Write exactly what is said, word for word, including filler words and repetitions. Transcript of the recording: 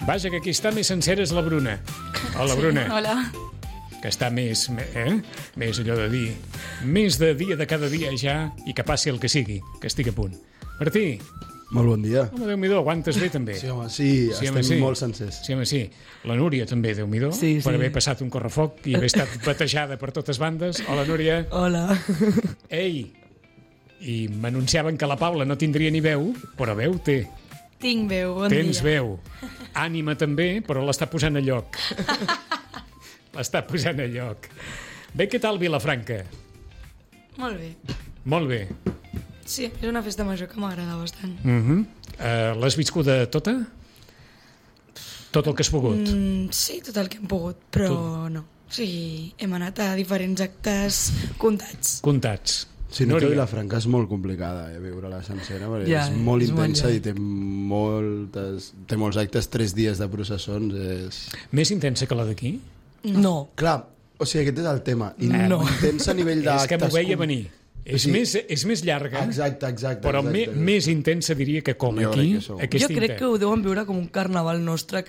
Vaja, que aquí està més sencera és la Bruna. Hola, Bruna. Sí, hola. Que està més, eh? més allò de dir, més de dia de cada dia ja, i que passi el que sigui, que estigui a punt. Martí. Molt bon dia. Home, Déu-m'hi-do, aguantes bé també. Sí, home, sí, sí estem home, sí. molt sencers. Sí, home, sí. La Núria també, Déu-m'hi-do, sí, sí. per haver passat un correfoc i haver estat batejada per totes bandes. Hola, Núria. Hola. Ei, i m'anunciaven que la Paula no tindria ni veu, però veu té. Tinc veu, bon Tens dia. veu. Ànima també, però l'està posant a lloc. L'està posant a lloc. Bé, què tal Vilafranca? Molt bé. Molt bé. Sí, és una festa major que m'agrada bastant. Uh -huh. uh, L'has viscuda tota? Tot el que has pogut? Mm, sí, tot el que hem pogut, però Tu... no. O sigui, hem anat a diferents actes comptats. Comptats. Sí, no, que Núria. Vilafranca és molt complicada, eh, viure-la sencera, perquè Ja, és molt és molt intensa llarg. i té, moltes, té molts actes, tres dies de processons. És... Més intensa que la d'aquí? No. Clar, o sigui, aquest és el tema. I No. Intensa a nivell d'actes... És que m'ho veia com- venir. És, Sí. més, és més llarga, Exacte, exacte. però exacte, me, exacte. més intensa diria que com Jo aquí. crec que sou. Aquesta Jo crec inter- que ho deuen viure com un carnaval nostre,